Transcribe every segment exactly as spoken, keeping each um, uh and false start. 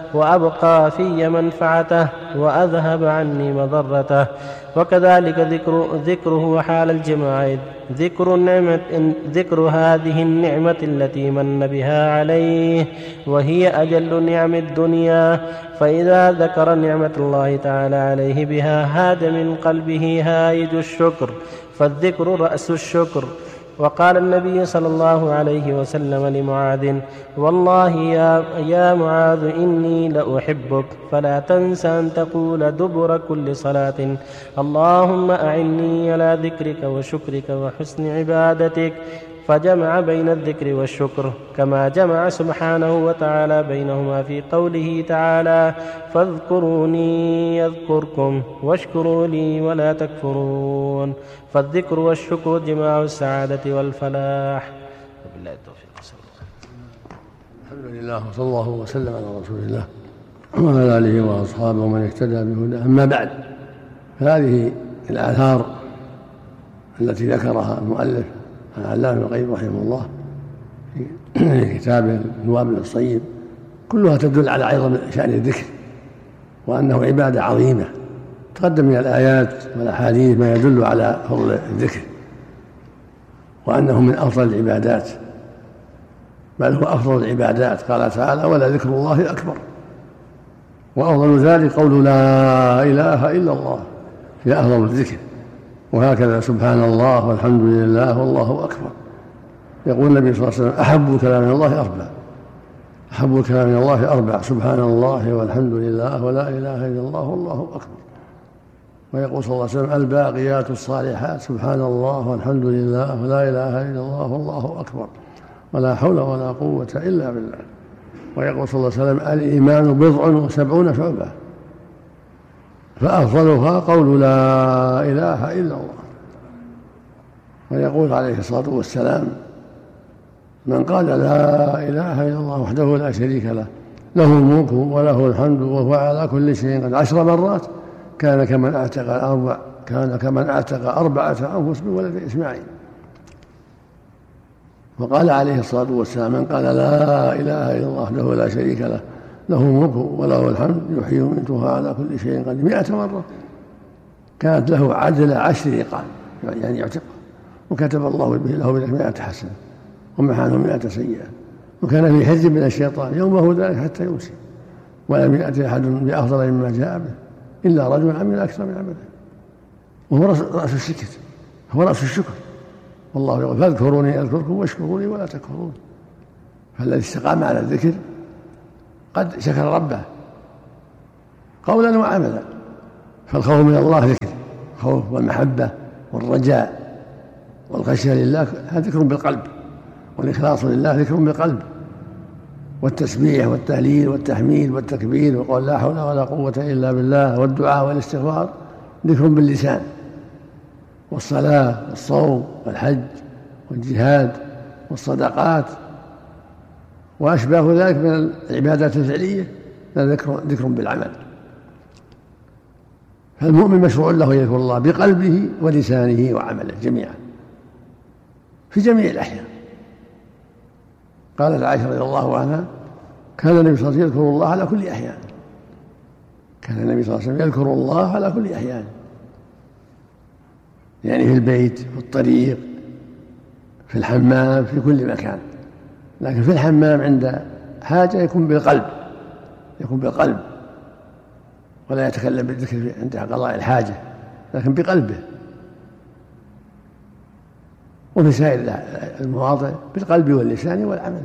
وأبقى في منفعته وأذهب عني مضرته. وكذلك ذكر ذكره حال الجماعة ذكر النعمة ذكر هذه النعمة التي من بها عليه، وهي أجل نعم الدنيا. فإذا ذكر نعمة الله تعالى عليه بها هاد من قلبه هايج الشكر، فالذكر رأس الشكر. وقال النبي صلى الله عليه وسلم لمعاذ: والله يا, يا معاذ إني لأحبك، فلا تنس أن تقول دبر كل صلاة: اللهم أعني على ذكرك وشكرك وحسن عبادتك. فجمع بين الذكر والشكر، كما جمع سبحانه وتعالى بينهما في قوله تعالى: فاذكروني يذكركم واشكروا لي ولا تكفرون. فالذكر والشكر جماع السعادة والفلاح. وبالله التوفيق. الحمد لله وصلى الله وسلم على رسول الله وعلى آله وأصحابه ومن اهتدى بهداه. أما بعد، فهذه الآثار التي ذكرها المؤلف العلامة ابن القيم رحمه الله في كتابه الوابل الصيب كلها تدل على عظم شأن الذكر، وأنه عبادة عظيمة. تقدم من الآيات والأحاديث ما يدل على فضل الذكر، وأنه من أفضل العبادات، بل هو أفضل العبادات. قال تعالى: ولذكر الله أكبر. وأفضل ذلك قول لا إله إلا الله، هي أفضل الذكر. وهكذا سبحان الله والحمد لله والله أكبر. يقول النبي صلى الله عليه وسلم: أحب الكلام من الله أربع أحب الكلام من الله أربع سبحان الله والحمد لله ولا إله إلا الله والله أكبر. ويقول صلى الله عليه وسلم: الباقيات الصالحات سبحان الله والحمد لله ولا إله إلا الله والله أكبر ولا حول ولا قوة إلا بالله. ويقول صلى الله عليه وسلم: الإيمان بضع وسبعون شعبة، فأفضلها قول لا إله إلا الله. ويقول عليه الصلاة والسلام: من قال لا إله إلا الله وحده لا شريك له له الملك وله الحمد وهو على كل شيء قدير عشر مرات كان كمن أعتق أربع كان كمن أعتق أربعة أنفس من ولد إسماعيل. وقال عليه الصلاة والسلام: من قال لا إله إلا الله وحده لا شريك له له الملك وله الحمد يحيي ويميت وهو على كل شيء قدير مئة مرة كانت له عدل عشر رقاب، يعني يعتق، وكتب الله له بذلك مئة حسنة ومحى عنه مئة سيئة، وكان في حرز من الشيطان يومه ذلك حتى يمسي، ولم يأتي أحد بأفضل مما جاء به إلا رجل عمل أكثر من عمله. وهو رأس الشكر، هو رأس الشكر. والله يقول: فاذكروني أذكركم واشكروا لي ولا تكفرون. فالذي استقام على الذكر قد شكر ربه قولا وعملا. فالخوف من الله ذكر، خوف والمحبة والرجاء والخشية لله هذا ذكر بالقلب، والإخلاص لله ذكر بالقلب، والتسبيح والتهليل والتحميد والتكبير وقول لا حول ولا قوة إلا بالله والدعاء والاستغفار ذكر باللسان، والصلاة والصوم والحج والجهاد والصدقات وأشباه ذلك من العبادات الفعلية ذكر ذكر بالعمل. فالمؤمن مشروع له يذكر الله بقلبه ولسانه وعمله جميعا في جميع الأحيان. قالت عائشة رضي الله عنها: كان النبي صلى الله عليه وسلم يذكر الله على كل أحيان كان النبي صلى الله عليه وسلم يذكر الله على كل أحيان، يعني في البيت، في الطريق، في الحمام، في كل مكان. لكن في الحمام عند حاجة يكون بالقلب يكون بالقلب ولا يتكلم بالذكر عند قضاء الحاجة، لكن بقلبه. وفي سائر المواضع بالقلب واللسان والعمل.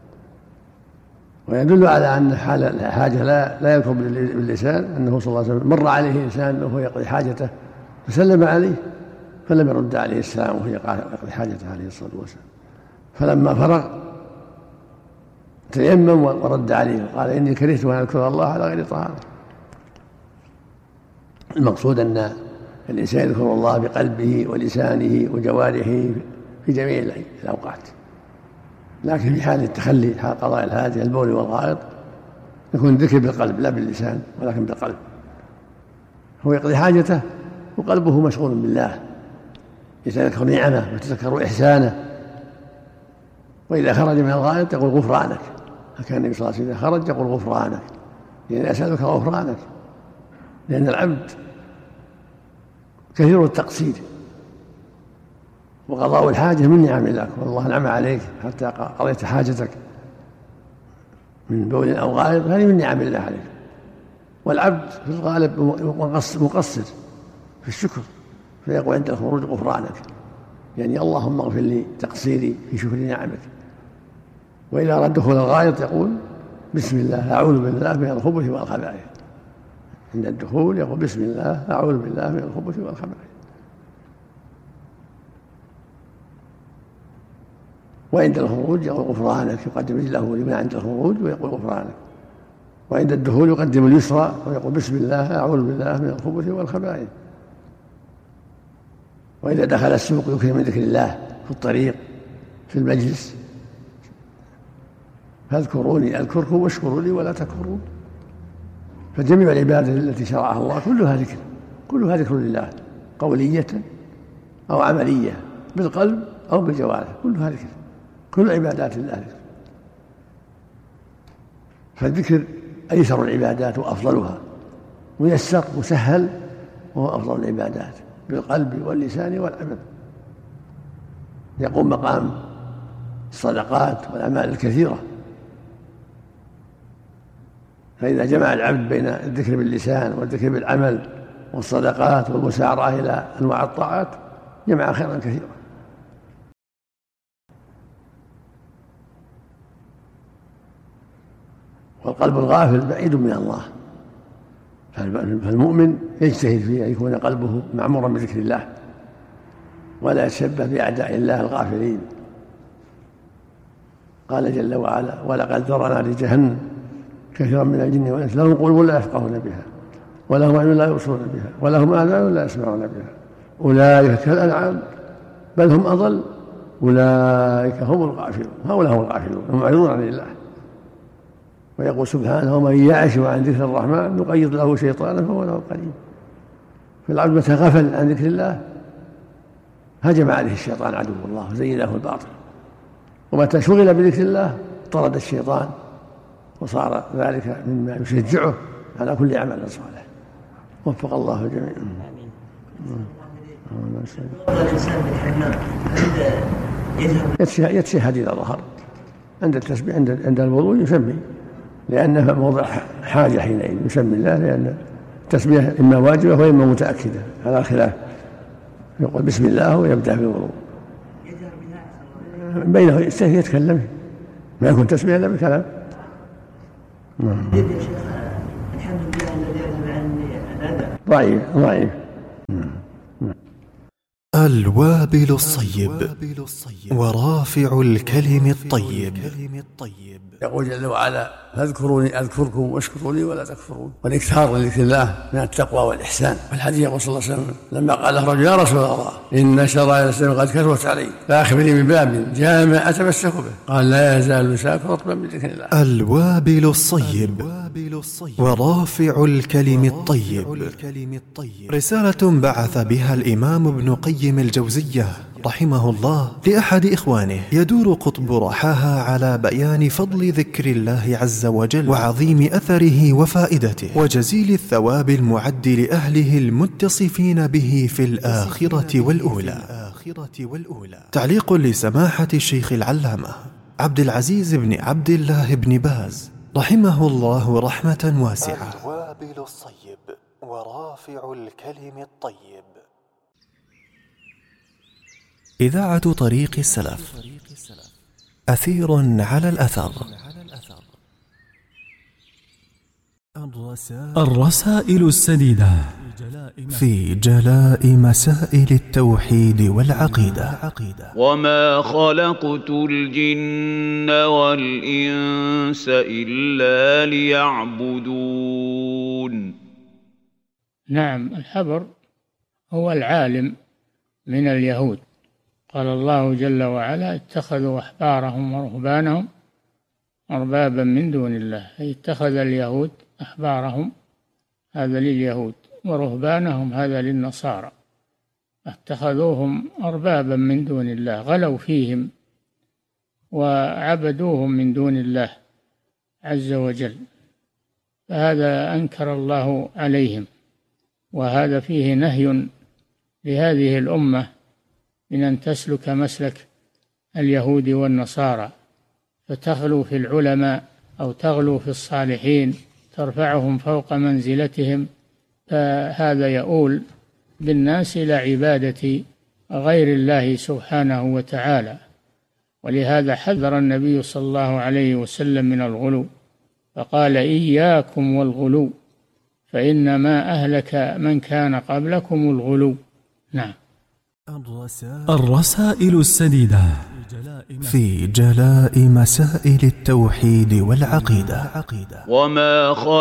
ويدل على أن حال الحاجة لا لا يذكر باللسان أنه صلى الله عليه وسلم مر عليه إنسان وهو يقضي حاجته فسلم عليه فلم يرد عليه السلام وهو يقضي حاجته عليه الصلاة والسلام، فلما فرغ تيمم ورد عليه وقال: إني كرهت أن أذكر الله على غير طهارة. المقصود أن الإنسان يذكر الله بقلبه ولسانه وجوارحه في جميع الأوقات، لكن في حال التخلي، حال قضاء الحاجة البول والغائط، يكون الذكر بالقلب لا باللسان ولكن بالقلب. هو يقضي حاجته وقلبه مشغول بالله، يتذكر نعمه ويتذكر إحسانه. وإذا خرج من الغائط يقول: غفرانك. فكان النبي صلى الله عليه وسلم خرج يقول: غفرانك. يعني أسألك غفرانك، لأن العبد كثير التقصير، وقضاء الحاجة من نعم الله، والله نعم عليك حتى قضيت حاجتك من بول أو غائط، هذه من نعم الله عليك. والعبد في الغالب مقصر في الشكر، فيقول عند الخروج غفرانك، يعني اللهم اغفر لي تقصيري في شكر نعمك. وإذا أراد دخول الغائط يقول بسم الله أعوذ بالله من الخبث والخبائث، عند الدخول يقول بسم الله أعوذ بالله من الخبث والخبائث. وعند الخروج يقول غفرانك، يقدم رجله لمن عند الخروج ويقول غفرانك. وعند الدخول يقدم اليسرى ويقول بسم الله أعوذ بالله من الخبث والخبائث. وإذا دخل السوق يكثر من ذكر الله في الطريق في المجلس، فاذكروني أذكركم واشكروا لي ولا تكفرون. فجميع العبادة التي شرعها الله كلها ذكر، كلها ذكر لله، قولية أو عملية، بالقلب أو بالجوارح، كلها ذكر، كل عبادات الله ذكر. فالذكر أيسر العبادات وأفضلها، ميسر مسهل، وهو أفضل العبادات بالقلب واللسان والعمل، يقوم مقام الصدقات والأعمال الكثيرة. فإذا جمع العبد بين الذكر باللسان والذكر بالعمل والصدقات والمسارعة إلى أنواع الطاعات جمع خيرا كثيرا. والقلب الغافل بعيد من الله، فالمؤمن يجتهد في أن يكون قلبه معمورا بذكر الله ولا يتشبه بأعداء الله الغافلين. قال جل وعلا ولقد ذرأنا لجهنم كثيرا من الجن والإنس لهم قلوب لا يفقهون بها ولهم أعين لا يبصرون بها ولهم آذان لا يسمعون بها أولئك كالأنعام بل هم أضل أولئك هم الغافلون. هؤلاء هم الغافلون، هم معرضون عن الله. ويقول سبحانه ومن يعش عن ذكر الرحمن نقيض له شيطانا فهو له قريب. فالعبد متى غفل عن ذكر الله هجم عليه الشيطان عدو الله وزين له الباطل، ومتى شغل بذكر الله طرد الشيطان، وصار ذلك مما يشجعه على كل عمل صالح. وفق الله الجميع. آمين. يتشهد إذا ظهر عند التسبيح عند عند الوضوء يسمي، لأنها موضع حاجة حينئذ يسمي الله، لأن التسبيح إما واجبة وإما متأكدة على الخلاف. يقول بسم الله ويبدأ بالوضوء، بينه يتكلم، ما يكون تسبيح إلا بالكلام. ضعيف ضعيف. الوابل الصيب ورافع الكلم الطيب. يقول جل وعلا فاذكروني أذكركم واشكروا لي ولا تكفرون. والاكثار لذكر الله من التقوى والإحسان. والحديث يقول صلى الله عليه وسلم لما قال له رجل يا رسول الله إن شرائع الإسلام قد كثرت علي فأخبرني من باب جامع أتمسك به. قال لا يزال لسانك رطبا بذكر الله. الوابل الصيب ورافع الكلم الطيب. رسالة بعث بها الإمام ابن قيم الجوزية رحمه الله لأحد إخوانه يدور قطب رحاها على بيان فضل ذكر الله عز وجل وعظيم أثره وفائدته وجزيل الثواب المعد لأهله المتصفين به في الآخرة والأولى. تعليق لسماحة الشيخ العلامة عبد العزيز بن عبد الله بن باز رحمه الله رحمة واسعة. الوابل الصيب ورافع الكلم الطيب. إذاعة طريق السلف، أثير على الأثر. الرسائل السديدة في جلاء مسائل التوحيد والعقيدة. وما خلقت الجن والإنس إلا ليعبدون. نعم، الحبر هو العالم من اليهود. قال الله جل وعلا اتخذوا أحبارهم ورهبانهم أربابا من دون الله، أي اتخذ اليهود أحبارهم، هذا لليهود، ورهبانهم هذا للنصارى، اتخذوهم أربابا من دون الله، غلوا فيهم وعبدوهم من دون الله عز وجل. فهذا أنكر الله عليهم، وهذا فيه نهي لهذه الأمة من أن تسلك مسلك اليهود والنصارى، فتغلو في العلماء أو تغلو في الصالحين ترفعهم فوق منزلتهم، فهذا يؤول بالناس إلى عبادة غير الله سبحانه وتعالى. ولهذا حذر النبي صلى الله عليه وسلم من الغلو، فقال: إياكم والغلو فإنما أهلك من كان قبلكم الغلو. نعم. الرسائل السديدة في جلاء مسائل التوحيد والعقيدة. وما